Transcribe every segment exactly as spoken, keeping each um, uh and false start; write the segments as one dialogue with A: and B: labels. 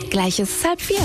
A: Gleich ist es halb vier.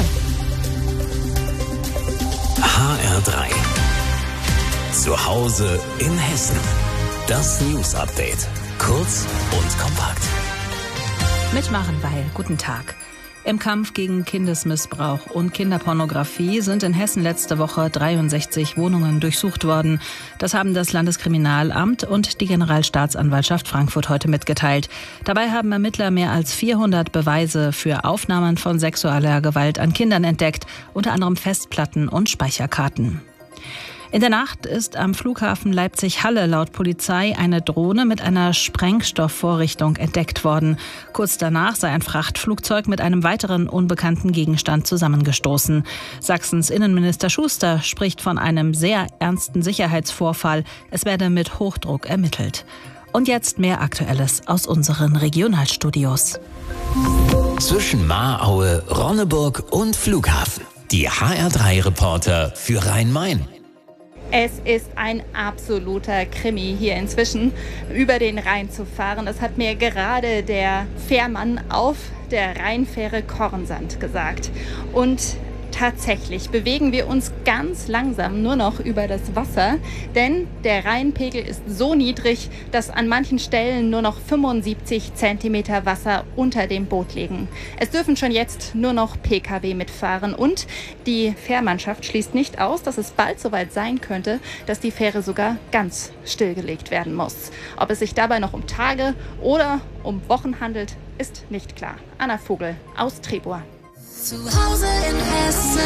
B: H R drei. Zu Hause in Hessen. Das News Update. Kurz und kompakt.
C: Mitmachen, weil. Guten Tag. Im Kampf gegen Kindesmissbrauch und Kinderpornografie sind in Hessen letzte Woche dreiundsechzig Wohnungen durchsucht worden. Das haben das Landeskriminalamt und die Generalstaatsanwaltschaft Frankfurt heute mitgeteilt. Dabei haben Ermittler mehr als vierhundert Beweise für Aufnahmen von sexueller Gewalt an Kindern entdeckt, unter anderem Festplatten und Speicherkarten. In der Nacht ist am Flughafen Leipzig-Halle laut Polizei eine Drohne mit einer Sprengstoffvorrichtung entdeckt worden. Kurz danach sei ein Frachtflugzeug mit einem weiteren unbekannten Gegenstand zusammengestoßen. Sachsens Innenminister Schuster spricht von einem sehr ernsten Sicherheitsvorfall. Es werde mit Hochdruck ermittelt. Und jetzt mehr Aktuelles aus unseren Regionalstudios.
B: Zwischen Mahraue, Ronneburg und Flughafen. Die H R drei Reporter für Rhein-Main.
D: Es ist ein absoluter Krimi, hier inzwischen über den Rhein zu fahren. Das hat mir gerade der Fährmann auf der Rheinfähre Kornsand gesagt. Und tatsächlich bewegen wir uns ganz langsam nur noch über das Wasser, denn der Rheinpegel ist so niedrig, dass an manchen Stellen nur noch fünfundsiebzig Zentimeter Wasser unter dem Boot liegen. Es dürfen schon jetzt nur noch P K W mitfahren und die Fährmannschaft schließt nicht aus, dass es bald soweit sein könnte, dass die Fähre sogar ganz stillgelegt werden muss. Ob es sich dabei noch um Tage oder um Wochen handelt, ist nicht klar. Anna Vogel aus Trebur.
E: Zu Hause in Hessen.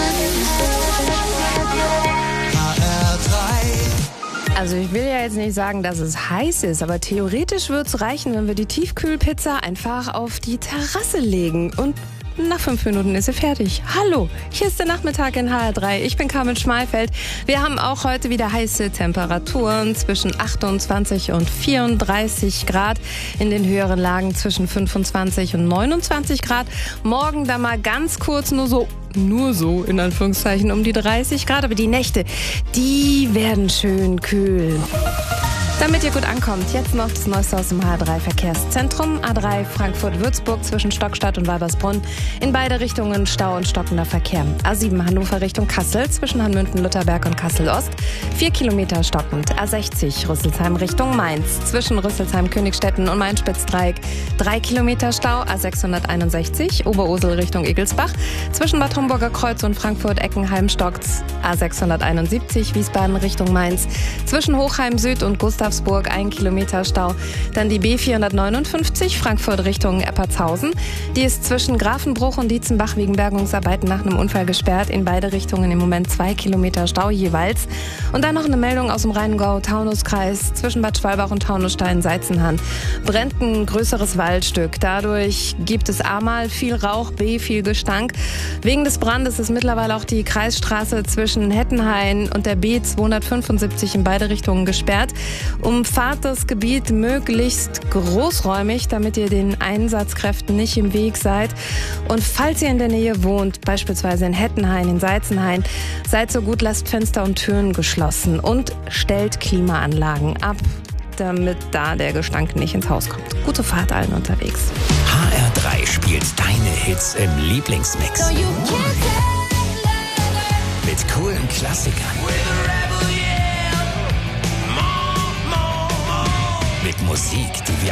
E: H R drei.
A: Also ich will ja jetzt nicht sagen, dass es heiß ist, aber theoretisch würde es reichen, wenn wir die Tiefkühlpizza einfach auf die Terrasse legen und nach fünf Minuten ist sie fertig. Hallo, hier ist der Nachmittag in H R drei. Ich bin Carmen Schmalfeld. Wir haben auch heute wieder heiße Temperaturen zwischen achtundzwanzig und vierunddreißig Grad. In den höheren Lagen zwischen fünfundzwanzig und neunundzwanzig Grad. Morgen dann mal ganz kurz nur so, nur so in Anführungszeichen um die dreißig Grad. Aber die Nächte, die werden schön kühl. Damit ihr gut ankommt, jetzt noch das Neueste aus dem H R drei Verkehrszentrum. A drei Frankfurt-Würzburg zwischen Stockstadt und Weibersbrunn. In beide Richtungen Stau und stockender Verkehr. A sieben Hannover Richtung Kassel zwischen Hanmünden-Lutherberg und Kassel-Ost. Vier Kilometer stockend. A sechzig Rüsselsheim Richtung Mainz zwischen Rüsselsheim-Königstetten und Main-Spitz-Dreieck. Drei Kilometer Stau. A sechshunderteinundsechzig Oberursel Richtung Egelsbach. Zwischen Bad Homburger Kreuz und Frankfurt-Eckenheim stockt's. A sechshunderteinundsiebzig Wiesbaden Richtung Mainz. Zwischen Hochheim Süd und Gustav ein Kilometer Stau. Dann die B vierhundertneunundfünfzig Frankfurt Richtung Eppertshausen. Die ist zwischen Grafenbruch und Dietzenbach wegen Bergungsarbeiten nach einem Unfall gesperrt. In beide Richtungen im Moment zwei Kilometer Stau jeweils. Und dann noch eine Meldung aus dem Rheingau-Taunus-Kreis zwischen Bad Schwalbach und Taunusstein-Seizenhahn. Brennt ein größeres Waldstück. Dadurch gibt es A mal viel Rauch, B viel Gestank. Wegen des Brandes ist mittlerweile auch die Kreisstraße zwischen Hettenhain und der B zweihundertfünfundsiebzig in beide Richtungen gesperrt. Umfahrt das Gebiet möglichst großräumig, damit ihr den Einsatzkräften nicht im Weg seid. Und falls ihr in der Nähe wohnt, beispielsweise in Hettenhain, in Seizenhain, seid so gut, lasst Fenster und Türen geschlossen und stellt Klimaanlagen ab, damit da der Gestank nicht ins Haus kommt. Gute Fahrt allen unterwegs.
B: H R drei spielt deine Hits im Lieblingsmix. Mit coolen Klassikern. Mit Musik, die wir